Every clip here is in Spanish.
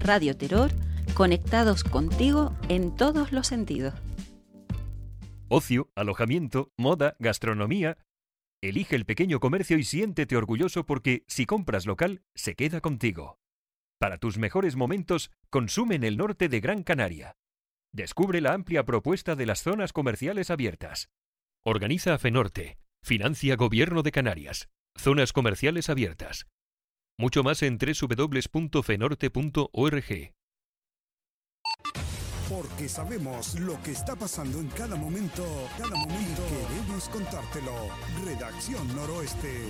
Radio Terror, conectados contigo en todos los sentidos. Ocio, alojamiento, moda, gastronomía. Elige el pequeño comercio y siéntete orgulloso porque si compras local, se queda contigo. Para tus mejores momentos, consume en el norte de Gran Canaria. Descubre la amplia propuesta de las zonas comerciales abiertas. Organiza FENORTE. Financia Gobierno de Canarias. Zonas comerciales abiertas. Mucho más en www.fenorte.org. Porque sabemos lo que está pasando en cada momento. Queremos contártelo. Redacción Noroeste.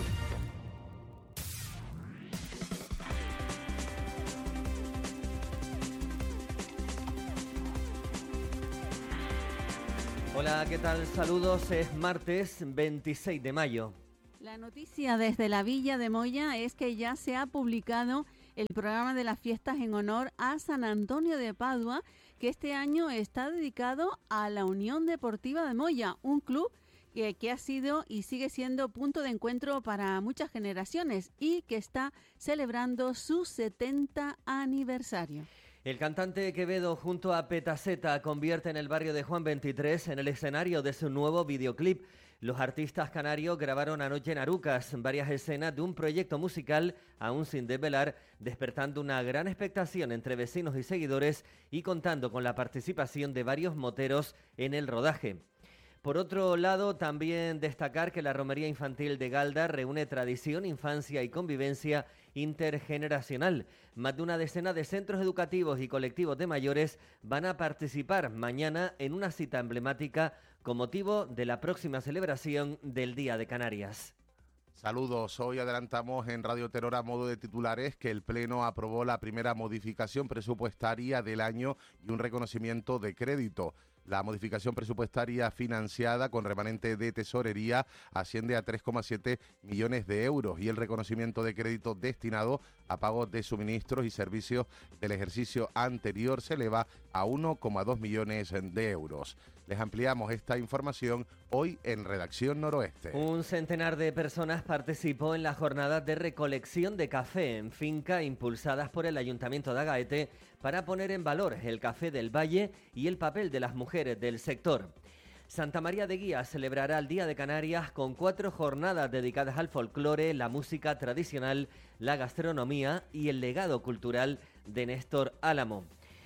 Hola, ¿qué tal? Saludos, es martes 26 de mayo. La noticia desde la Villa de Moya es que ya se ha publicado el programa de las fiestas en honor a San Antonio de Padua, que este año está dedicado a la Unión Deportiva de Moya, un club que ha sido y sigue siendo punto de encuentro para muchas generaciones y que está celebrando su 70 aniversario. El cantante Quevedo junto a Petaseta convierten el barrio de Juan 23 en el escenario de su nuevo videoclip. Los artistas canarios grabaron anoche en Arucas varias escenas de un proyecto musical aún sin desvelar, despertando una gran expectación entre vecinos y seguidores y contando con la participación de varios moteros en el rodaje. Por otro lado, también destacar que la Romería Infantil de Galda reúne tradición, infancia y convivencia intergeneracional. Más de una decena de centros educativos y colectivos de mayores van a participar mañana en una cita emblemática con motivo de la próxima celebración del Día de Canarias. Saludos, hoy adelantamos en Radio Terror a modo de titulares que el Pleno aprobó la primera modificación presupuestaria del año y un reconocimiento de crédito. La modificación presupuestaria financiada con remanente de tesorería asciende a 3,7 millones de euros y el reconocimiento de crédito destinado a pagos de suministros y servicios del ejercicio anterior se eleva a 1,2 millones de euros. Les ampliamos esta información hoy en Redacción Noroeste. Un centenar de personas participó en la jornada de recolección de café en finca impulsadas por el Ayuntamiento de Agaete para poner en valor el café del Valle y el papel de las mujeres del sector. Santa María de Guía celebrará el Día de Canarias con 4 jornadas dedicadas al folclore, la música tradicional, la gastronomía y el legado cultural de Néstor Álamo.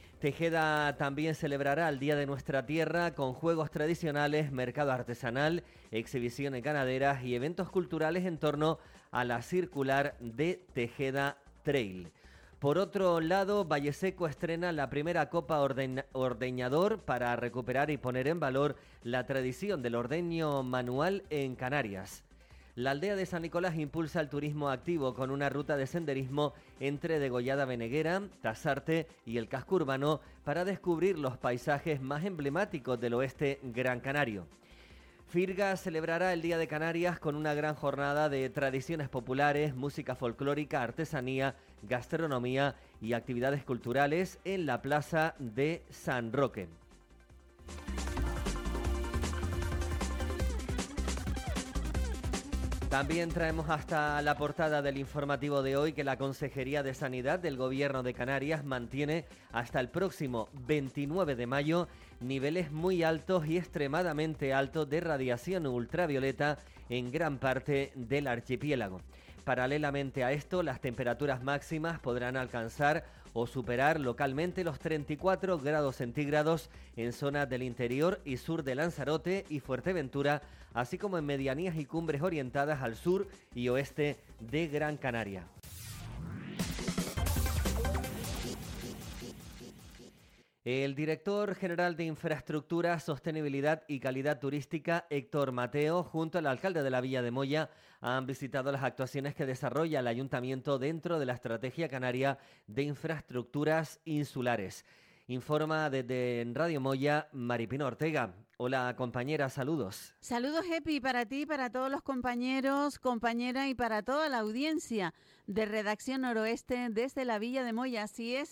Tejeda también celebrará el Día de Nuestra Tierra con juegos tradicionales, mercado artesanal, exhibiciones ganaderas y eventos culturales en torno a la circular de Tejeda Trail. Por otro lado, Valleseco estrena la primera Copa Ordeñador para recuperar y poner en valor la tradición del ordeño manual en Canarias. La aldea de San Nicolás impulsa el turismo activo con una ruta de senderismo entre Degollada Beneguera, Tasarte y el casco urbano para descubrir los paisajes más emblemáticos del oeste gran canario. Firga celebrará el Día de Canarias con una gran jornada de tradiciones populares, música folclórica, artesanía, gastronomía y actividades culturales en la plaza de San Roque. También traemos hasta la portada del informativo de hoy que la Consejería de Sanidad del Gobierno de Canarias mantiene hasta el próximo 29 de mayo niveles muy altos y extremadamente altos de radiación ultravioleta en gran parte del archipiélago. Paralelamente a esto, las temperaturas máximas podrán alcanzar o superar localmente los 34 grados centígrados en zonas del interior y sur de Lanzarote y Fuerteventura, así como en medianías y cumbres orientadas al sur y oeste de Gran Canaria. El director general de Infraestructura, Sostenibilidad y Calidad Turística, Héctor Mateo, junto al alcalde de la Villa de Moya, han visitado las actuaciones que desarrolla el ayuntamiento dentro de la Estrategia Canaria de Infraestructuras Insulares. Informa desde Radio Moya, Maripino Ortega. Hola, compañera, saludos. Saludos, Epi, para ti, para todos los compañeros, compañeras y para toda la audiencia de Redacción Noroeste desde la Villa de Moya. Así es,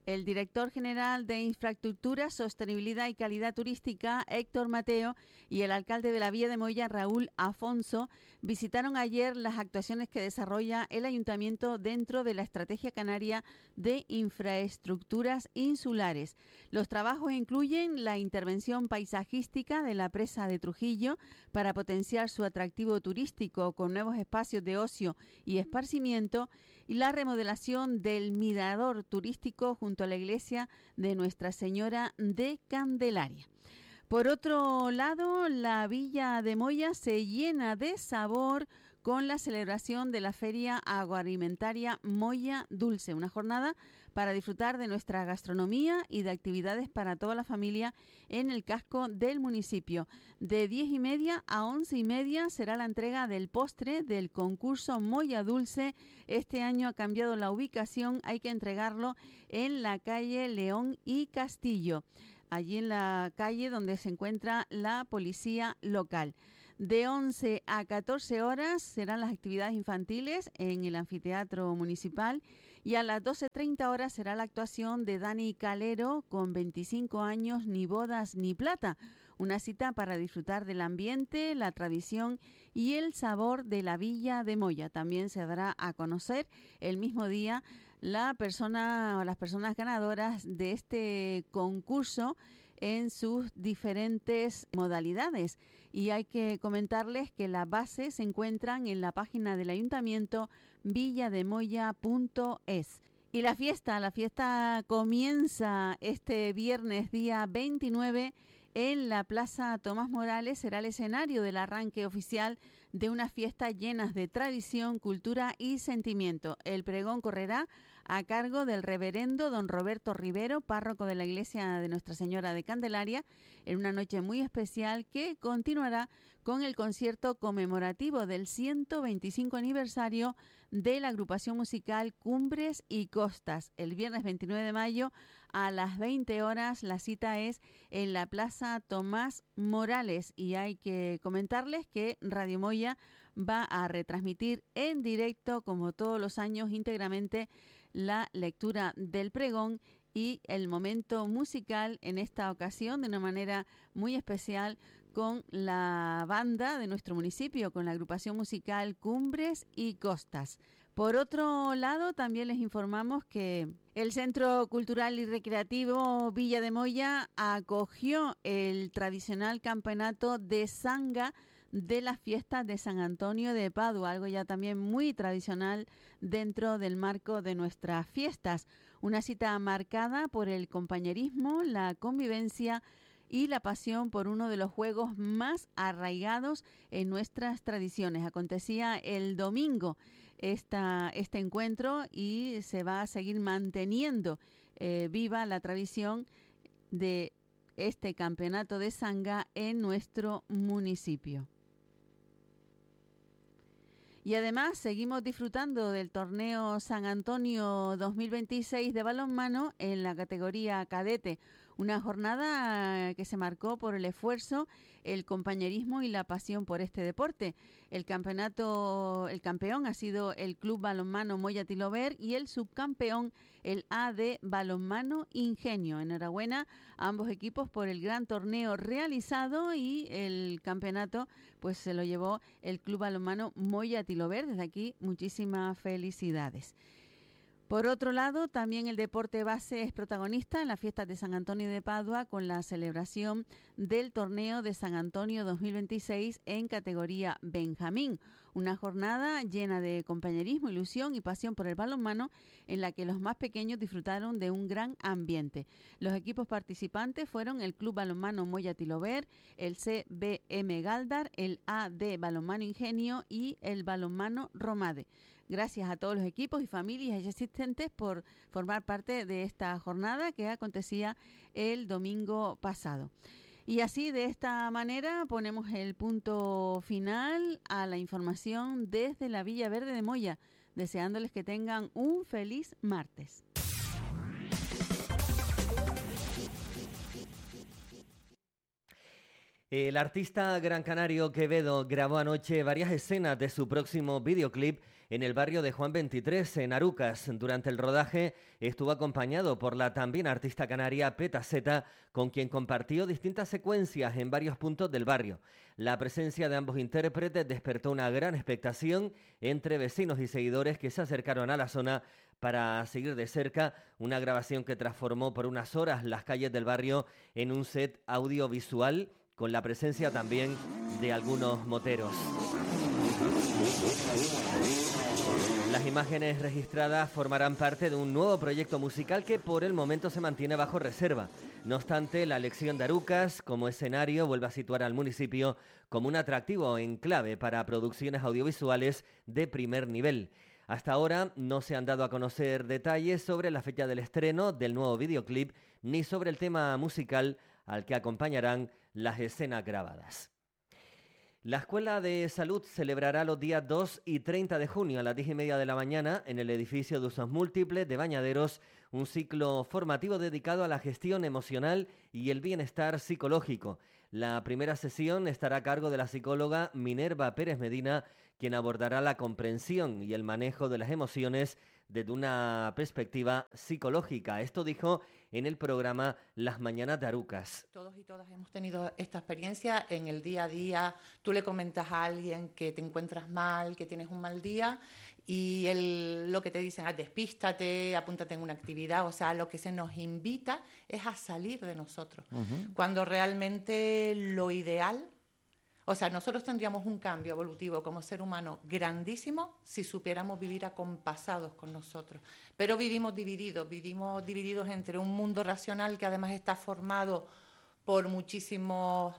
El director general de Infraestructura, Sostenibilidad y Calidad Turística, Héctor Mateo, y el alcalde de la Villa de Moya, Raúl Afonso, visitaron ayer las actuaciones que desarrolla el ayuntamiento dentro de la Estrategia Canaria de Infraestructuras Insulares. Los trabajos incluyen la intervención paisajística de la presa de Trujillo para potenciar su atractivo turístico con nuevos espacios de ocio y esparcimiento, y la remodelación del mirador turístico junto a la iglesia de Nuestra Señora de Candelaria. Por otro lado, la Villa de Moya se llena de sabor con la celebración de la Feria Agroalimentaria Moya Dulce, una jornada para disfrutar de nuestra gastronomía y de actividades para toda la familia en el casco del municipio. De 10:30 a 11:30 será la entrega del postre del concurso Moya Dulce. Este año ha cambiado la ubicación, hay que entregarlo en la calle León y Castillo, allí en la calle donde se encuentra la policía local. De 11 a 14 horas serán las actividades infantiles en el anfiteatro municipal y a las 12:30 horas será la actuación de Dani Calero con 25 años, ni bodas ni plata. Una cita para disfrutar del ambiente, la tradición y el sabor de la Villa de Moya. También se dará a conocer el mismo día la persona o las personas ganadoras de este concurso en sus diferentes modalidades. Y hay que comentarles que las bases se encuentran en la página del ayuntamiento villademoya.es. Y la fiesta comienza este viernes día 29 en la Plaza Tomás Morales. Será el escenario del arranque oficial de una fiesta llena de tradición, cultura y sentimiento. El pregón correrá a cargo del reverendo don Roberto Rivero, párroco de la iglesia de Nuestra Señora de Candelaria, en una noche muy especial que continuará con el concierto conmemorativo del 125 aniversario de la agrupación musical Cumbres y Costas. El viernes 29 de mayo a las 20 horas la cita es en la Plaza Tomás Morales, y hay que comentarles que Radio Moya va a retransmitir en directo, como todos los años, íntegramente la lectura del pregón y el momento musical, en esta ocasión de una manera muy especial con la banda de nuestro municipio, con la agrupación musical Cumbres y Costas. Por otro lado, también les informamos que el Centro Cultural y Recreativo Villa de Moya acogió el tradicional campeonato de sanga de las fiestas de San Antonio de Padua, algo ya también muy tradicional dentro del marco de nuestras fiestas. Una cita marcada por el compañerismo, la convivencia y la pasión por uno de los juegos más arraigados en nuestras tradiciones. Acontecía el domingo este encuentro y se va a seguir manteniendo viva la tradición de este campeonato de sanga en nuestro municipio. Y además seguimos disfrutando del torneo San Antonio 2026 de balonmano en la categoría cadete. Una jornada que se marcó por el esfuerzo, el compañerismo y la pasión por este deporte. El campeón ha sido el Club Balonmano Moya Tilover y el subcampeón el AD Balonmano Ingenio. Enhorabuena a ambos equipos por el gran torneo realizado, y el campeonato pues se lo llevó el Club Balonmano Moya Tilover. Desde aquí muchísimas felicidades. Por otro lado, también el deporte base es protagonista en las fiestas de San Antonio de Padua con la celebración del torneo de San Antonio 2026 en categoría Benjamín. Una jornada llena de compañerismo, ilusión y pasión por el balonmano en la que los más pequeños disfrutaron de un gran ambiente. Los equipos participantes fueron el Club Balonmano Moya Tilover, el CBM Galdar, el AD Balonmano Ingenio y el Balonmano Romade. Gracias a todos los equipos y familias y asistentes por formar parte de esta jornada que acontecía el domingo pasado. Y así, de esta manera, ponemos el punto final a la información desde la Villa Verde de Moya, deseándoles que tengan un feliz martes. El artista gran canario Quevedo grabó anoche varias escenas de su próximo videoclip en el barrio de Juan 23, en Arucas. Durante el rodaje estuvo acompañado por la también artista canaria Petaceta, con quien compartió distintas secuencias en varios puntos del barrio. La presencia de ambos intérpretes despertó una gran expectación entre vecinos y seguidores que se acercaron a la zona para seguir de cerca una grabación que transformó por unas horas las calles del barrio en un set audiovisual, con la presencia también de algunos moteros. Las imágenes registradas formarán parte de un nuevo proyecto musical que por el momento se mantiene bajo reserva. No obstante, la elección de Arucas como escenario vuelve a situar al municipio como un atractivo enclave para producciones audiovisuales de primer nivel. Hasta ahora no se han dado a conocer detalles sobre la fecha del estreno del nuevo videoclip ni sobre el tema musical al que acompañarán las escenas grabadas. La Escuela de Salud celebrará los días 2 y 30 de junio a las 10:30 de la mañana en el edificio de usos múltiples de Bañaderos un ciclo formativo dedicado a la gestión emocional y el bienestar psicológico. La primera sesión estará a cargo de la psicóloga Minerva Pérez Medina, quien abordará la comprensión y el manejo de las emociones desde una perspectiva psicológica. Esto dijo en el programa Las Mañanas de Arucas. Todos y todas hemos tenido esta experiencia en el día a día. Tú le comentas a alguien que te encuentras mal, que tienes un mal día y lo que te dicen es despístate, apúntate en una actividad. O sea, lo que se nos invita es a salir de nosotros. Cuando realmente lo ideal... O sea, nosotros tendríamos un cambio evolutivo como ser humano grandísimo si supiéramos vivir acompasados con nosotros. Pero vivimos divididos entre un mundo racional que además está formado por muchísimos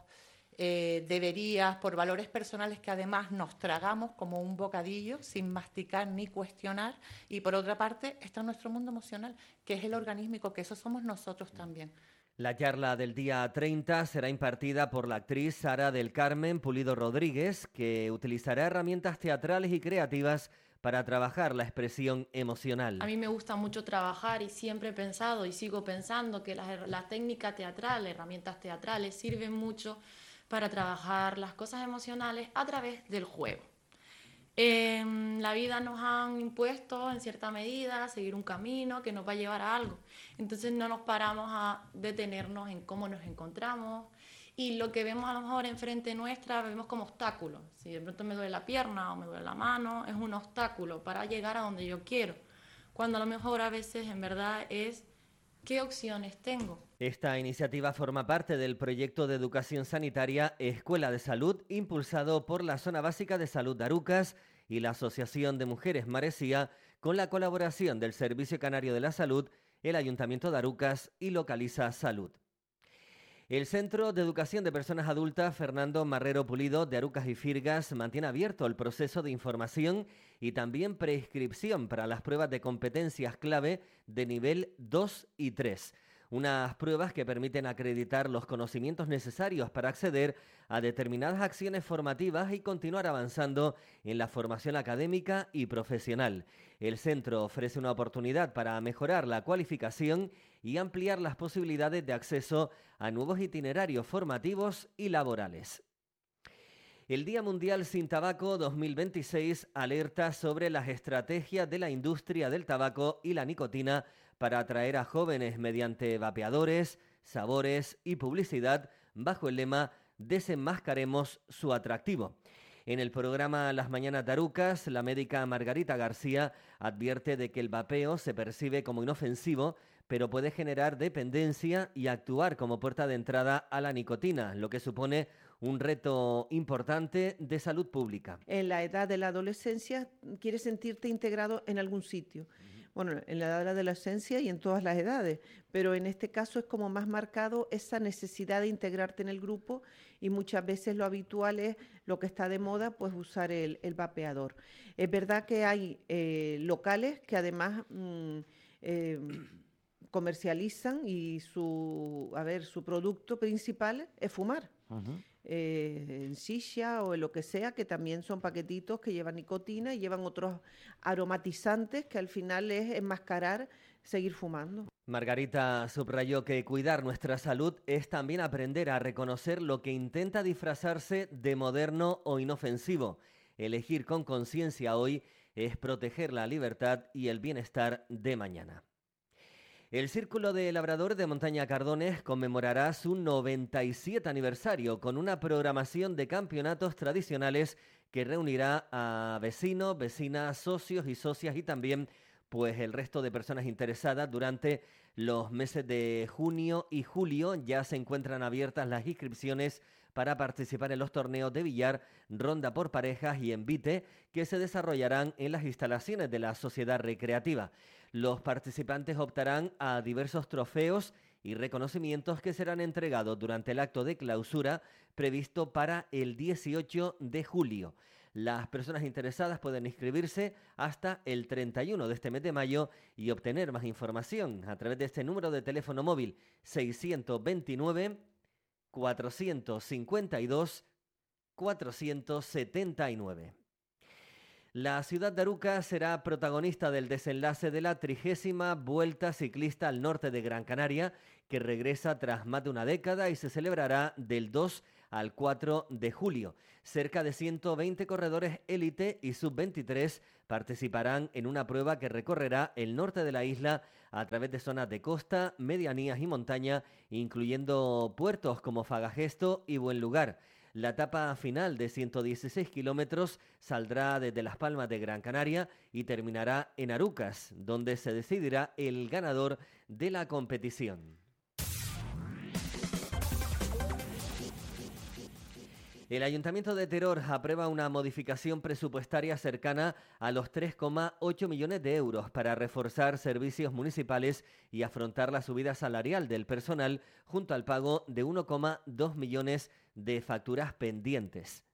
deberías, por valores personales que además nos tragamos como un bocadillo sin masticar ni cuestionar. Y por otra parte está nuestro mundo emocional, que es el organísmico, que eso somos nosotros también. La charla del día 30 será impartida por la actriz Sara del Carmen Pulido Rodríguez, que utilizará herramientas teatrales y creativas para trabajar la expresión emocional. A mí me gusta mucho trabajar y siempre he pensado y sigo pensando que la técnica teatral, herramientas teatrales, sirven mucho para trabajar las cosas emocionales a través del juego. La vida nos han impuesto en cierta medida a seguir un camino que nos va a llevar a algo. Entonces no nos paramos a detenernos en cómo nos encontramos y lo que vemos a lo mejor enfrente nuestra vemos como obstáculo. Si de pronto me duele la pierna o me duele la mano, es un obstáculo para llegar a donde yo quiero. Cuando a lo mejor a veces en verdad es ¿qué opciones tengo? Esta iniciativa forma parte del proyecto de educación sanitaria Escuela de Salud, impulsado por la Zona Básica de Salud de Arucas y la Asociación de Mujeres Maresía, con la colaboración del Servicio Canario de la Salud, el Ayuntamiento de Arucas y Localiza Salud. El Centro de Educación de Personas Adultas Fernando Marrero Pulido de Arucas y Firgas mantiene abierto el proceso de información y también preinscripción para las pruebas de competencias clave de nivel 2 y 3. Unas pruebas que permiten acreditar los conocimientos necesarios para acceder a determinadas acciones formativas y continuar avanzando en la formación académica y profesional. El centro ofrece una oportunidad para mejorar la cualificación y ampliar las posibilidades de acceso a nuevos itinerarios formativos y laborales. El Día Mundial Sin Tabaco 2026 alerta sobre las estrategias de la industria del tabaco y la nicotina para atraer a jóvenes mediante vapeadores, sabores y publicidad bajo el lema «Desenmascaremos su atractivo». En el programa Las Mañanas de Arucas, la médica Margarita García advierte de que el vapeo se percibe como inofensivo, pero puede generar dependencia y actuar como puerta de entrada a la nicotina, lo que supone un reto importante de salud pública. En la edad de la adolescencia quieres sentirte integrado en algún sitio. Bueno, en la edad de la adolescencia y en todas las edades, pero en este caso es como más marcado esa necesidad de integrarte en el grupo y muchas veces lo habitual es lo que está de moda, pues usar el vapeador. Es verdad que hay locales que además comercializan y su producto principal es fumar. En silla o en lo que sea, que también son paquetitos que llevan nicotina y llevan otros aromatizantes que al final es enmascarar seguir fumando. Margarita subrayó que cuidar nuestra salud es también aprender a reconocer lo que intenta disfrazarse de moderno o inofensivo. Elegir con conciencia hoy es proteger la libertad y el bienestar de mañana. El Círculo de Labradores de Montaña Cardones conmemorará su 97 aniversario con una programación de campeonatos tradicionales que reunirá a vecinos, vecinas, socios y socias y también pues el resto de personas interesadas durante los meses de junio y julio. Ya se encuentran abiertas las inscripciones para participar en los torneos de billar, ronda por parejas y envite que se desarrollarán en las instalaciones de la Sociedad Recreativa. Los participantes optarán a diversos trofeos y reconocimientos que serán entregados durante el acto de clausura previsto para el 18 de julio. Las personas interesadas pueden inscribirse hasta el 31 de este mes de mayo y obtener más información a través de este número de teléfono móvil 629 452 479. La ciudad de Aruca será protagonista del desenlace de la 30ª Vuelta Ciclista al Norte de Gran Canaria, que regresa tras más de una década y se celebrará del 2 al 4 de julio. Cerca de 120 corredores élite y sub-23 participarán en una prueba que recorrerá el norte de la isla a través de zonas de costa, medianías y montaña, incluyendo puertos como Fagagesto y Buen Lugar. La etapa final de 116 kilómetros saldrá desde Las Palmas de Gran Canaria y terminará en Arucas, donde se decidirá el ganador de la competición. El Ayuntamiento de Teror aprueba una modificación presupuestaria cercana a los 3,8 millones de euros para reforzar servicios municipales y afrontar la subida salarial del personal junto al pago de 1,2 millones de facturas pendientes.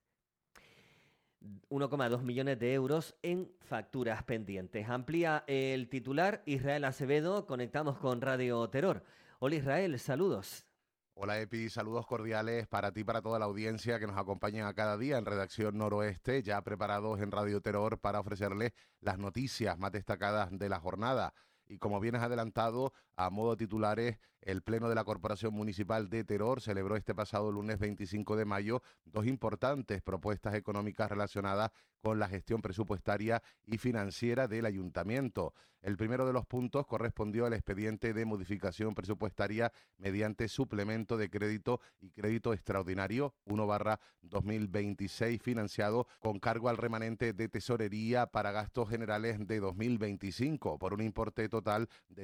1,2 millones de euros en facturas pendientes. Amplía el titular Israel Acevedo. Conectamos con Radio Teror. Hola Israel, saludos. Hola Epi, saludos cordiales para ti y para toda la audiencia que nos acompaña a cada día en Redacción Noroeste, ya preparados en Radio Teror para ofrecerles las noticias más destacadas de la jornada. Y como bien has adelantado, a modo de titulares, el Pleno de la Corporación Municipal de Teror celebró este pasado lunes 25 de mayo dos importantes propuestas económicas relacionadas con la gestión presupuestaria y financiera del Ayuntamiento. El primero de los puntos correspondió al expediente de modificación presupuestaria mediante suplemento de crédito y crédito extraordinario 1/2026 financiado con cargo al remanente de tesorería para gastos generales de 2025 por un importe total de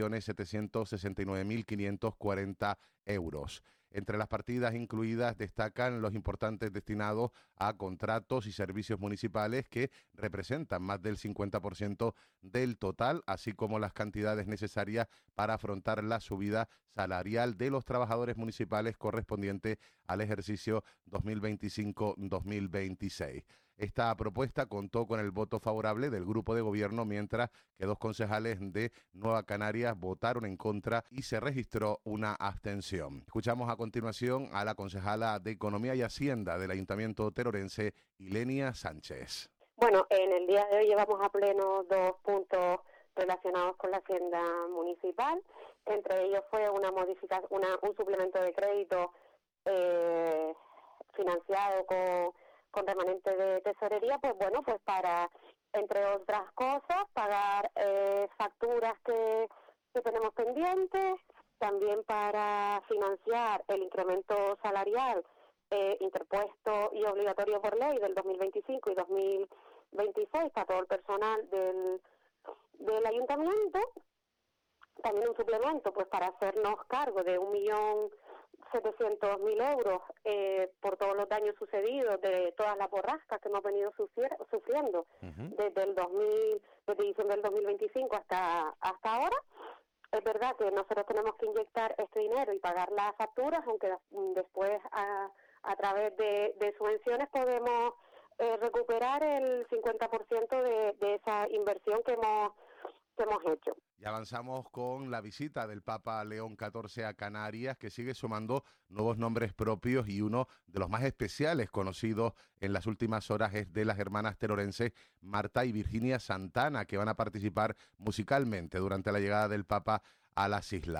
3.769.540 euros. Entre las partidas incluidas destacan los importantes destinados a contratos y servicios municipales que representan más del 50% del total, así como las cantidades necesarias para afrontar la subida salarial de los trabajadores municipales correspondiente al ejercicio 2025-2026. Esta propuesta contó con el voto favorable del grupo de gobierno, mientras que dos concejales de Nueva Canarias votaron en contra y se registró una abstención. Escuchamos a continuación a la concejala de Economía y Hacienda del Ayuntamiento terorense, Ilenia Sánchez. Bueno, en el día de hoy llevamos a pleno dos puntos relacionados con la Hacienda Municipal. Entre ellos fue un suplemento de crédito financiado con remanente de tesorería, pues para, entre otras cosas, pagar facturas que tenemos pendientes, también para financiar el incremento salarial interpuesto y obligatorio por ley del 2025 y 2026 para todo el personal del ayuntamiento. También un suplemento para hacernos cargo de 1.700.000 euros por todos los daños sucedidos de todas las borrascas que hemos venido sufriendo desde diciembre del 2025 hasta ahora. Es verdad que nosotros tenemos que inyectar este dinero y pagar las facturas, aunque después a través de subvenciones podemos recuperar el 50% de esa inversión que hemos hecho. Y avanzamos con la visita del Papa León XIV a Canarias, que sigue sumando nuevos nombres propios, y uno de los más especiales conocidos en las últimas horas es de las hermanas terorenses Marta y Virginia Santana, que van a participar musicalmente durante la llegada del Papa a las islas.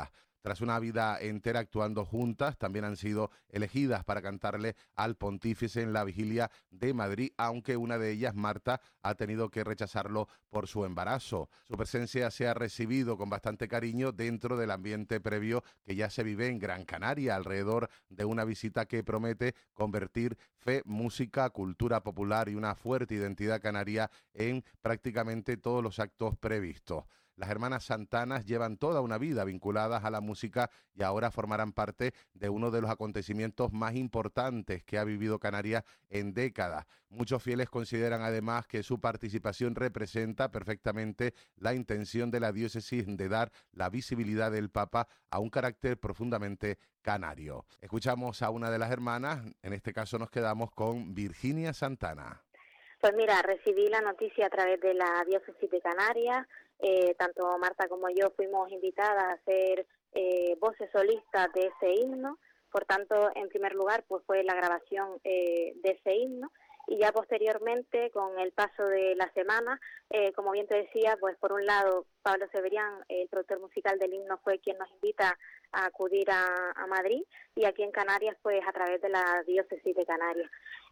Tras una vida entera actuando juntas, también han sido elegidas para cantarle al pontífice en la vigilia de Madrid, aunque una de ellas, Marta, ha tenido que rechazarlo por su embarazo. Su presencia se ha recibido con bastante cariño dentro del ambiente previo que ya se vive en Gran Canaria, alrededor de una visita que promete convertir fe, música, cultura popular y una fuerte identidad canaria en prácticamente todos los actos previstos. Las hermanas Santanas llevan toda una vida vinculadas a la música y ahora formarán parte de uno de los acontecimientos más importantes que ha vivido Canarias en décadas. Muchos fieles consideran además que su participación representa perfectamente la intención de la diócesis de dar la visibilidad del Papa a un carácter profundamente canario. Escuchamos a una de las hermanas, en este caso nos quedamos con Virginia Santana. Pues mira, recibí la noticia a través de la diócesis de Canarias. Tanto Marta como yo fuimos invitadas a ser voces solistas de ese himno. Por tanto, en primer lugar, pues fue la grabación de ese himno, y ya posteriormente, con el paso de la semana, como bien te decía, pues por un lado, Pablo Severián, el productor musical del himno, fue quien nos invita a acudir a Madrid, y aquí en Canarias, pues a través de la diócesis de Canarias.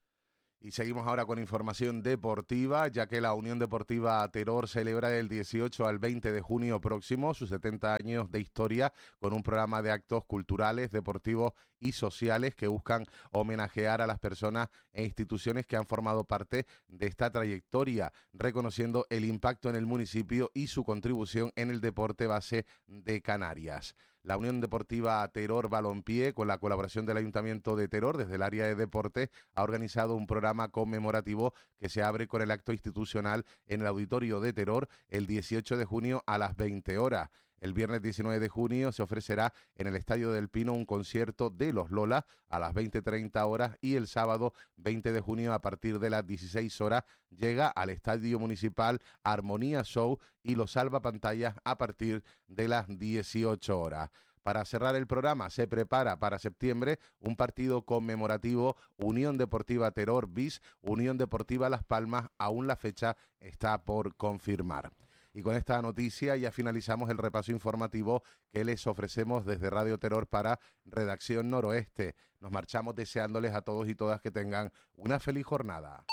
Y seguimos ahora con información deportiva, ya que la Unión Deportiva Teror celebra del 18 al 20 de junio próximo sus 70 años de historia con un programa de actos culturales, deportivos y sociales que buscan homenajear a las personas e instituciones que han formado parte de esta trayectoria, reconociendo el impacto en el municipio y su contribución en el deporte base de Canarias. La Unión Deportiva Teror Balompié, con la colaboración del Ayuntamiento de Teror desde el área de deporte, ha organizado un programa conmemorativo que se abre con el acto institucional en el Auditorio de Teror el 18 de junio a las 20 horas. El viernes 19 de junio se ofrecerá en el Estadio del Pino un concierto de Los Lolas a las 20:30 horas y el sábado 20 de junio a partir de las 16 horas llega al Estadio Municipal Armonía Show y los salvapantallas a partir de las 18 horas. Para cerrar el programa se prepara para septiembre un partido conmemorativo Unión Deportiva Teror bis Unión Deportiva Las Palmas. Aún la fecha está por confirmar. Y con esta noticia ya finalizamos el repaso informativo que les ofrecemos desde Radio Teror para Redacción Noroeste. Nos marchamos deseándoles a todos y todas que tengan una feliz jornada.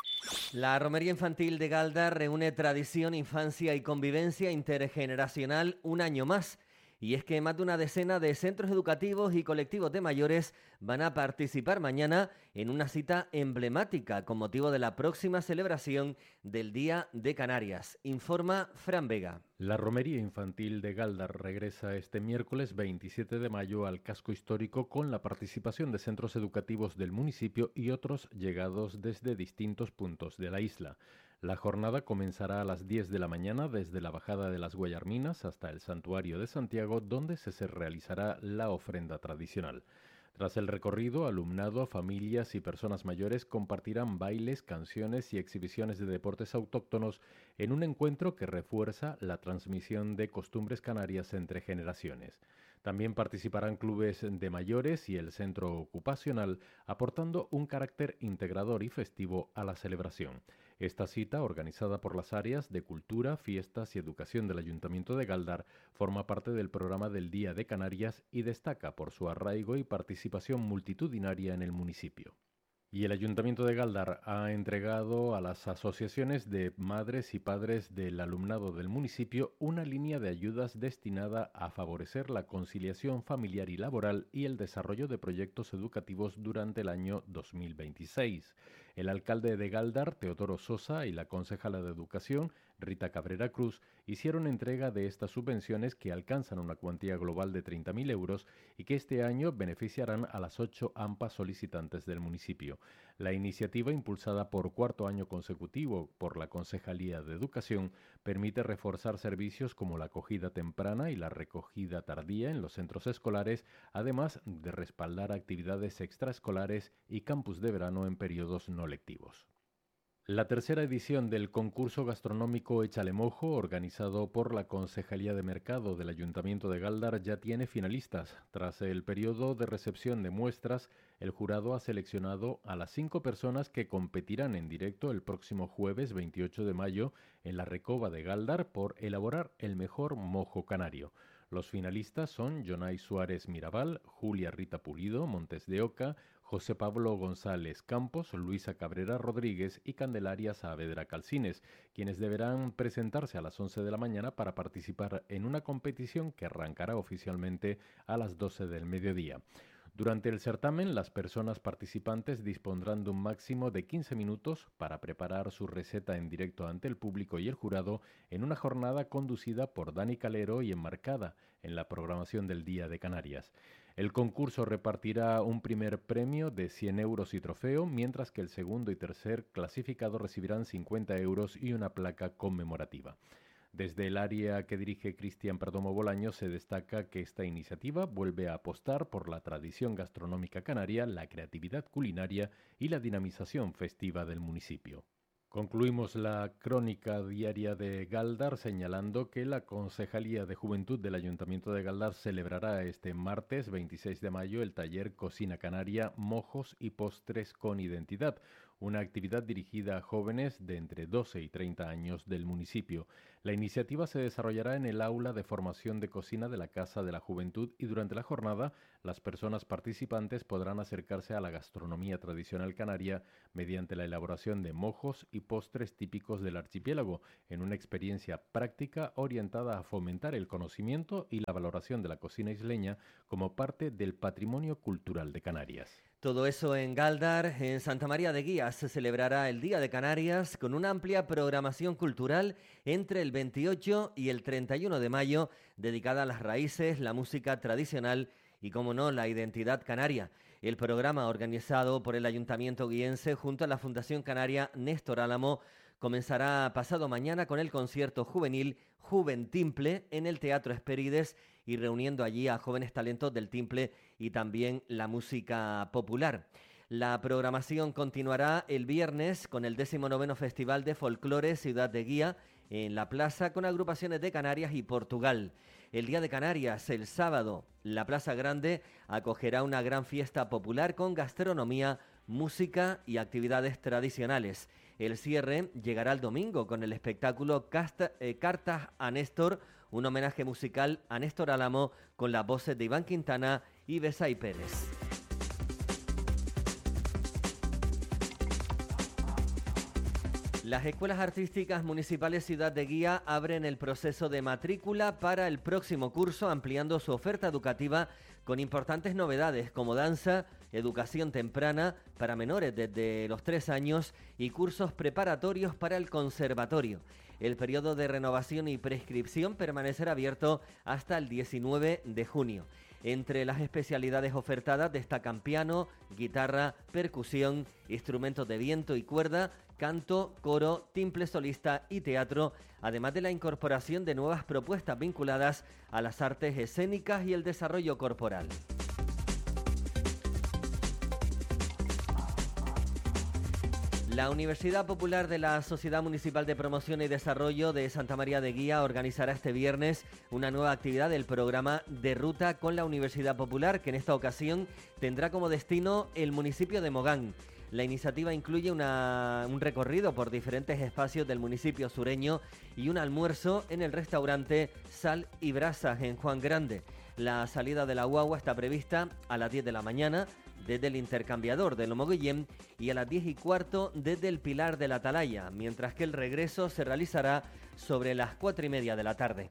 La Romería Infantil de Galdar reúne tradición, infancia y convivencia intergeneracional un año más. Y es que más de una decena de centros educativos y colectivos de mayores van a participar mañana en una cita emblemática con motivo de la próxima celebración del Día de Canarias. Informa Fran Vega. La Romería Infantil de Galdar regresa este miércoles 27 de mayo al casco histórico con la participación de centros educativos del municipio y otros llegados desde distintos puntos de la isla. La jornada comenzará a las 10 de la mañana desde la bajada de las Guayarminas hasta el Santuario de Santiago, donde se realizará la ofrenda tradicional. Tras el recorrido, alumnado, familias y personas mayores compartirán bailes, canciones y exhibiciones de deportes autóctonos en un encuentro que refuerza la transmisión de costumbres canarias entre generaciones. También participarán clubes de mayores y el centro ocupacional, aportando un carácter integrador y festivo a la celebración. Esta cita, organizada por las áreas de Cultura, Fiestas y Educación del Ayuntamiento de Galdar, forma parte del programa del Día de Canarias y destaca por su arraigo y participación multitudinaria en el municipio. Y el Ayuntamiento de Galdar ha entregado a las asociaciones de madres y padres del alumnado del municipio una línea de ayudas destinada a favorecer la conciliación familiar y laboral y el desarrollo de proyectos educativos durante el año 2026. El alcalde de Galdar, Teodoro Sosa, y la concejala de Educación, Rita Cabrera Cruz, hicieron entrega de estas subvenciones que alcanzan una cuantía global de 30.000 euros y que este año beneficiarán a las 8 AMPAs solicitantes del municipio. La iniciativa, impulsada por cuarto año consecutivo por la Concejalía de Educación, permite reforzar servicios como la acogida temprana y la recogida tardía en los centros escolares, además de respaldar actividades extraescolares y campus de verano en periodos no lectivos. La tercera edición del concurso gastronómico Échale Mojo, organizado por la Concejalía de Mercado del Ayuntamiento de Gáldar, ya tiene finalistas. Tras el periodo de recepción de muestras, el jurado ha seleccionado a las 5 personas que competirán en directo el próximo jueves 28 de mayo en la Recova de Gáldar por elaborar el mejor mojo canario. Los finalistas son Jonay Suárez Mirabal, Julia Rita Pulido, Montes de Oca, José Pablo González Campos, Luisa Cabrera Rodríguez y Candelaria Saavedra Calcines, quienes deberán presentarse a las 11 de la mañana para participar en una competición que arrancará oficialmente a las 12 del mediodía. Durante el certamen, las personas participantes dispondrán de un máximo de 15 minutos para preparar su receta en directo ante el público y el jurado en una jornada conducida por Dani Calero y enmarcada en la programación del Día de Canarias. El concurso repartirá un primer premio de 100 euros y trofeo, mientras que el segundo y tercer clasificado recibirán 50 euros y una placa conmemorativa. Desde el área que dirige Cristian Perdomo Bolaño se destaca que esta iniciativa vuelve a apostar por la tradición gastronómica canaria, la creatividad culinaria y la dinamización festiva del municipio. Concluimos la crónica diaria de Gáldar señalando que la Concejalía de Juventud del Ayuntamiento de Gáldar celebrará este martes 26 de mayo el taller Cocina Canaria, Mojos y Postres con Identidad, una actividad dirigida a jóvenes de entre 12 y 30 años del municipio. La iniciativa se desarrollará en el aula de formación de cocina de la Casa de la Juventud y durante la jornada las personas participantes podrán acercarse a la gastronomía tradicional canaria mediante la elaboración de mojos y postres típicos del archipiélago, en una experiencia práctica orientada a fomentar el conocimiento y la valoración de la cocina isleña como parte del patrimonio cultural de Canarias. Todo eso en Gáldar. En Santa María de Guías se celebrará el Día de Canarias con una amplia programación cultural entre el 28 y el 31 de mayo dedicada a las raíces, la música tradicional y, como no, la identidad canaria. El programa, organizado por el Ayuntamiento guiense junto a la Fundación Canaria Néstor Álamo, comenzará pasado mañana con el concierto juvenil Juventimple en el Teatro Hesperides y reuniendo allí a jóvenes talentos del timple y también la música popular. La programación continuará el viernes con el 19º Festival de Folclore Ciudad de Guía en la plaza con agrupaciones de Canarias y Portugal. El Día de Canarias, el sábado, la Plaza Grande acogerá una gran fiesta popular con gastronomía, música y actividades tradicionales. El cierre llegará el domingo con el espectáculo Cartas a Néstor, un homenaje musical a Néstor Álamo con las voces de Iván Quintana y Besay Pérez. Las escuelas artísticas municipales Ciudad de Guía abren el proceso de matrícula para el próximo curso, ampliando su oferta educativa con importantes novedades como danza, educación temprana para menores desde los 3 años y cursos preparatorios para el conservatorio. El periodo de renovación y prescripción permanecerá abierto hasta el 19 de junio. Entre las especialidades ofertadas destacan piano, guitarra, percusión, instrumentos de viento y cuerda, canto, coro, timple solista y teatro, además de la incorporación de nuevas propuestas vinculadas a las artes escénicas y el desarrollo corporal. La Universidad Popular de la Sociedad Municipal de Promoción y Desarrollo de Santa María de Guía organizará este viernes una nueva actividad del programa de ruta con la Universidad Popular, que en esta ocasión tendrá como destino el municipio de Mogán. La iniciativa incluye un recorrido por diferentes espacios del municipio sureño y un almuerzo en el restaurante Sal y Brasas en Juan Grande. La salida de la guagua está prevista a las 10 de la mañana desde el intercambiador de Lomoguillén y a las 10:15 desde el Pilar de la Atalaya, mientras que el regreso se realizará sobre las 4:30 de la tarde.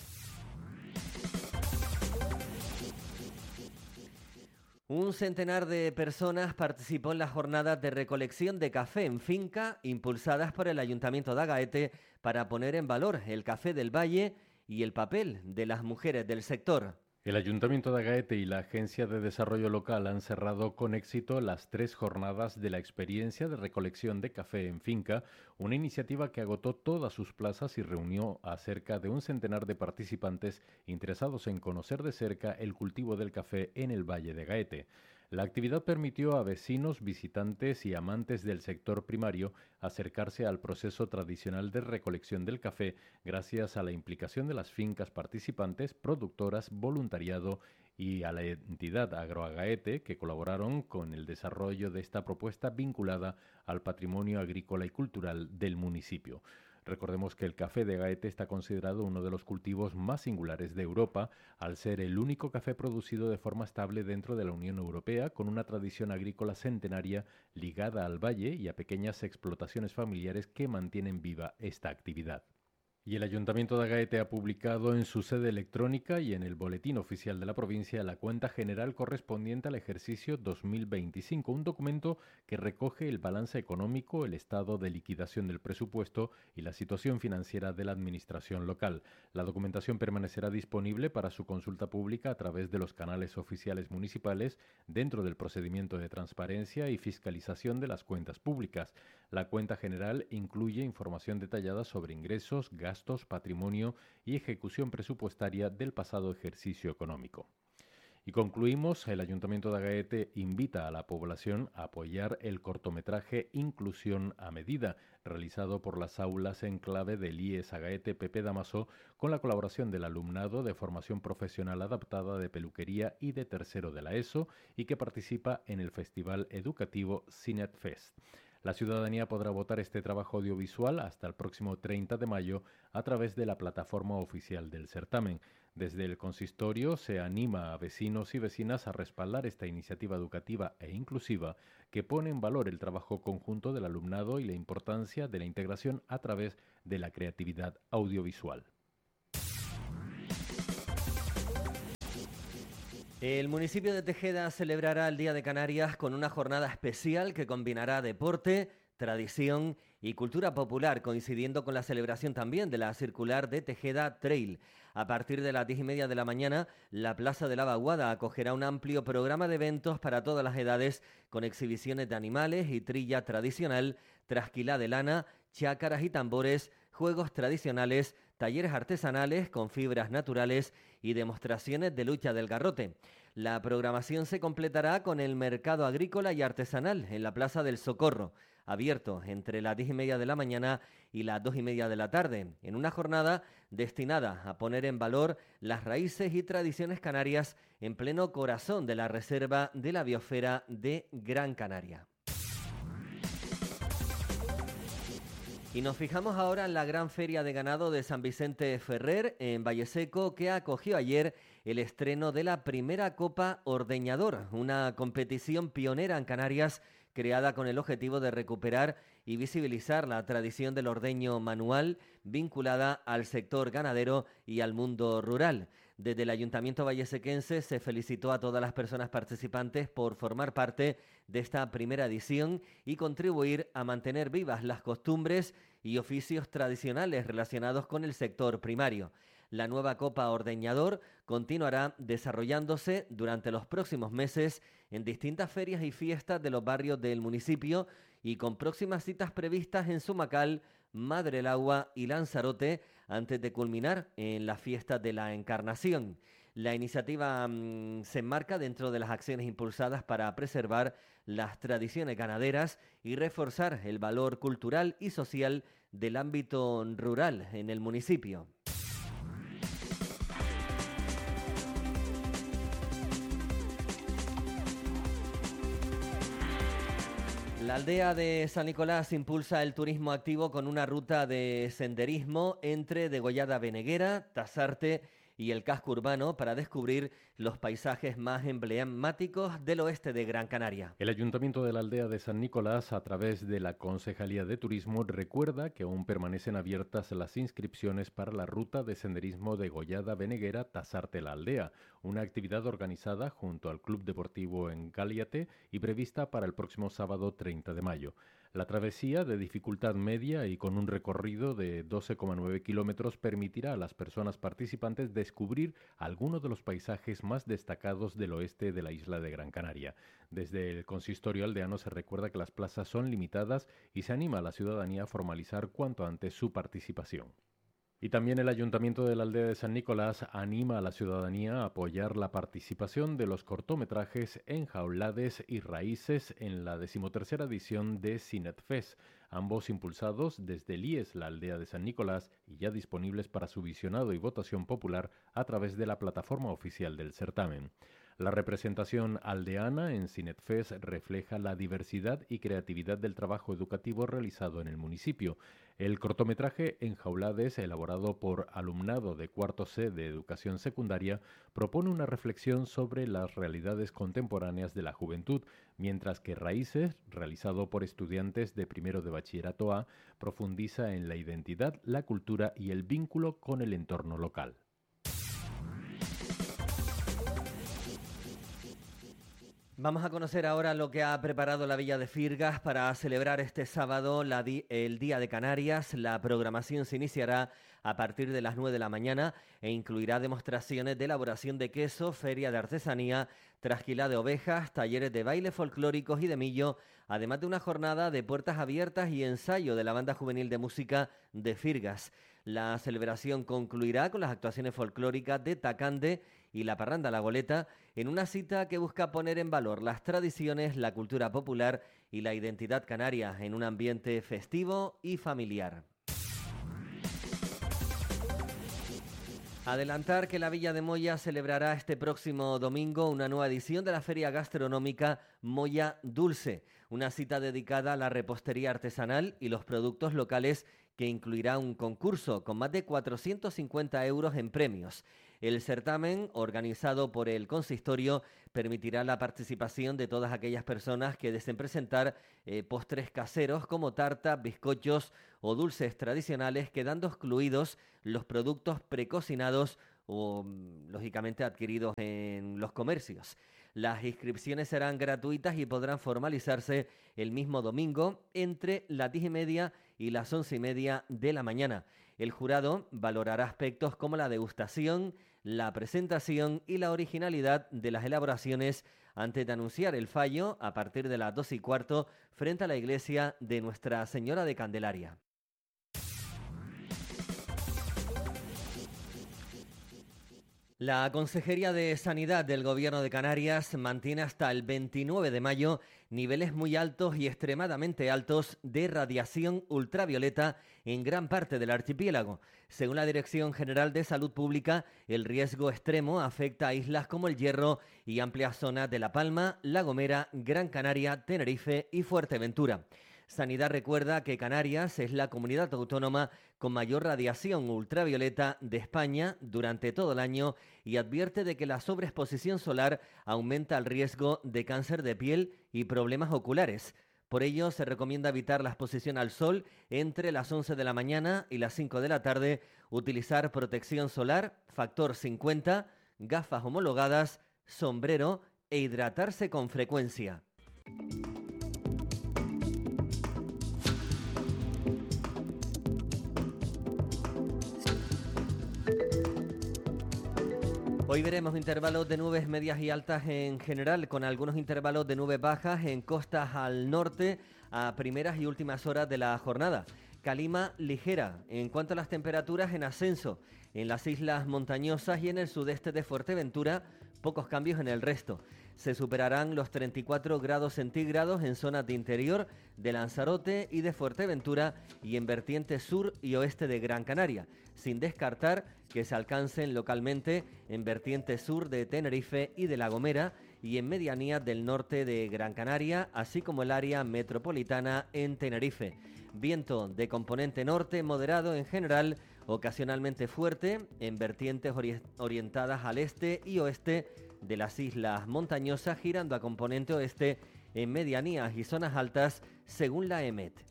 Un centenar de personas participó en las jornadas de recolección de café en finca impulsadas por el Ayuntamiento de Agaete para poner en valor el café del Valle y el papel de las mujeres del sector. El Ayuntamiento de Agaete y la Agencia de Desarrollo Local han cerrado con éxito las 3 jornadas de la experiencia de recolección de café en finca, una iniciativa que agotó todas sus plazas y reunió a cerca de un centenar de participantes interesados en conocer de cerca el cultivo del café en el Valle de Agaete. La actividad permitió a vecinos, visitantes y amantes del sector primario acercarse al proceso tradicional de recolección del café gracias a la implicación de las fincas participantes, productoras, voluntariado y a la entidad Agroagaete, que colaboraron con el desarrollo de esta propuesta vinculada al patrimonio agrícola y cultural del municipio. Recordemos que el café de Agaete está considerado uno de los cultivos más singulares de Europa, al ser el único café producido de forma estable dentro de la Unión Europea, con una tradición agrícola centenaria ligada al valle y a pequeñas explotaciones familiares que mantienen viva esta actividad. Y el Ayuntamiento de Agaete ha publicado en su sede electrónica y en el Boletín Oficial de la provincia la cuenta general correspondiente al ejercicio 2025, un documento que recoge el balance económico, el estado de liquidación del presupuesto y la situación financiera de la administración local. La documentación permanecerá disponible para su consulta pública a través de los canales oficiales municipales dentro del procedimiento de transparencia y fiscalización de las cuentas públicas. La cuenta general incluye información detallada sobre ingresos, gastos, patrimonio y ejecución presupuestaria del pasado ejercicio económico. Y concluimos, el Ayuntamiento de Agaete invita a la población a apoyar el cortometraje Inclusión a Medida, realizado por las aulas en clave del IES Agaete Pepe Damaso, con la colaboración del alumnado de formación profesional adaptada de peluquería y de tercero de la ESO, y que participa en el festival educativo Cinet Fest. La ciudadanía podrá votar este trabajo audiovisual hasta el próximo 30 de mayo a través de la plataforma oficial del certamen. Desde el consistorio se anima a vecinos y vecinas a respaldar esta iniciativa educativa e inclusiva que pone en valor el trabajo conjunto del alumnado y la importancia de la integración a través de la creatividad audiovisual. El municipio de Tejeda celebrará el Día de Canarias con una jornada especial que combinará deporte, tradición y cultura popular, coincidiendo con la celebración también de la circular de Tejeda Trail. A partir de las 10:30 de la mañana, la Plaza de la Vaguada acogerá un amplio programa de eventos para todas las edades, con exhibiciones de animales y trilla tradicional, trasquilá de lana, chácaras y tambores, juegos tradicionales, talleres artesanales con fibras naturales y demostraciones de lucha del garrote. La programación se completará con el mercado agrícola y artesanal en la Plaza del Socorro, abierto entre las 10:30 de la mañana y las 2:30 de la tarde, en una jornada destinada a poner en valor las raíces y tradiciones canarias en pleno corazón de la Reserva de la Biosfera de Gran Canaria. Y nos fijamos ahora en la gran feria de ganado de San Vicente Ferrer, en Valleseco, que acogió ayer el estreno de la primera Copa Ordeñador, una competición pionera en Canarias creada con el objetivo de recuperar y visibilizar la tradición del ordeño manual vinculada al sector ganadero y al mundo rural. Desde el Ayuntamiento vallesequense se felicitó a todas las personas participantes por formar parte de esta primera edición y contribuir a mantener vivas las costumbres y oficios tradicionales relacionados con el sector primario. La nueva Copa Ordeñador continuará desarrollándose durante los próximos meses en distintas ferias y fiestas de los barrios del municipio y con próximas citas previstas en Sumacal, Madrelagua y Lanzarote antes de culminar en la fiesta de la Encarnación. La iniciativa se enmarca dentro de las acciones impulsadas para preservar las tradiciones ganaderas y reforzar el valor cultural y social del ámbito rural en el municipio. La aldea de San Nicolás impulsa el turismo activo con una ruta de senderismo entre Degollada Beneguera, Tasarte y el casco urbano para descubrir los paisajes más emblemáticos del oeste de Gran Canaria. El Ayuntamiento de la aldea de San Nicolás, a través de la Concejalía de Turismo, recuerda que aún permanecen abiertas las inscripciones para la ruta de senderismo Degollada Beneguera Tasarte la Aldea, una actividad organizada junto al Club Deportivo en Galiate y prevista para el próximo sábado 30 de mayo. La travesía, de dificultad media y con un recorrido de 12,9 kilómetros, permitirá a las personas participantes descubrir algunos de los paisajes más destacados del oeste de la isla de Gran Canaria. Desde el consistorio aldeano se recuerda que las plazas son limitadas y se anima a la ciudadanía a formalizar cuanto antes su participación. Y también el Ayuntamiento de la Aldea de San Nicolás anima a la ciudadanía a apoyar la participación de los cortometrajes Enjaulades y Raíces en la 13ª edición de Cinetfest, ambos impulsados desde el IES, la Aldea de San Nicolás, y ya disponibles para su visionado y votación popular a través de la plataforma oficial del certamen. La representación aldeana en Cinetfest refleja la diversidad y creatividad del trabajo educativo realizado en el municipio. El cortometraje Enjaulades, elaborado por alumnado de cuarto C de educación secundaria, propone una reflexión sobre las realidades contemporáneas de la juventud, mientras que Raíces, realizado por estudiantes de primero de bachillerato A, profundiza en la identidad, la cultura y el vínculo con el entorno local. Vamos a conocer ahora lo que ha preparado la Villa de Firgas para celebrar este sábado el Día de Canarias. La programación se iniciará a partir de las 9 de la mañana e incluirá demostraciones de elaboración de queso, feria de artesanía, trasquila de ovejas, talleres de baile folclóricos y de millo, además de una jornada de puertas abiertas y ensayo de la banda juvenil de música de Firgas. La celebración concluirá con las actuaciones folclóricas de Tacande y la parranda La Goleta, en una cita que busca poner en valor las tradiciones, la cultura popular y la identidad canaria en un ambiente festivo y familiar. Adelantar que la Villa de Moya celebrará este próximo domingo una nueva edición de la Feria Gastronómica Moya Dulce, una cita dedicada a la repostería artesanal y los productos locales que incluirá un concurso con más de 450 euros en premios. El certamen, organizado por el consistorio, permitirá la participación de todas aquellas personas que deseen presentar postres caseros como tartas, bizcochos o dulces tradicionales, quedando excluidos los productos precocinados o, lógicamente, adquiridos en los comercios. Las inscripciones serán gratuitas y podrán formalizarse el mismo domingo entre las 10:30 y las 11:30 de la mañana. El jurado valorará aspectos como la degustación, la presentación y la originalidad de las elaboraciones antes de anunciar el fallo a partir de las 2:15 frente a la iglesia de Nuestra Señora de Candelaria. La Consejería de Sanidad del Gobierno de Canarias mantiene hasta el 29 de mayo niveles muy altos y extremadamente altos de radiación ultravioleta en gran parte del archipiélago. Según la Dirección General de Salud Pública, el riesgo extremo afecta a islas como El Hierro y amplias zonas de La Palma, La Gomera, Gran Canaria, Tenerife y Fuerteventura. Sanidad recuerda que Canarias es la comunidad autónoma con mayor radiación ultravioleta de España durante todo el año y advierte de que la sobreexposición solar aumenta el riesgo de cáncer de piel y problemas oculares. Por ello, se recomienda evitar la exposición al sol entre las 11 de la mañana y las 5 de la tarde, utilizar protección solar, factor 50, gafas homologadas, sombrero e hidratarse con frecuencia. Hoy veremos intervalos de nubes medias y altas en general, con algunos intervalos de nubes bajas en costas al norte a primeras y últimas horas de la jornada. Calima ligera. En cuanto a las temperaturas, en ascenso en las islas montañosas y en el sudeste de Fuerteventura, pocos cambios en el resto. Se superarán los 34 grados centígrados en zonas de interior de Lanzarote y de Fuerteventura y en vertientes sur y oeste de Gran Canaria, sin descartar que se alcancen localmente en vertiente sur de Tenerife y de La Gomera y en medianías del norte de Gran Canaria, así como el área metropolitana en Tenerife. Viento de componente norte moderado en general, ocasionalmente fuerte en vertientes orientadas al este y oeste de las islas montañosas, girando a componente oeste en medianías y zonas altas según la EMET.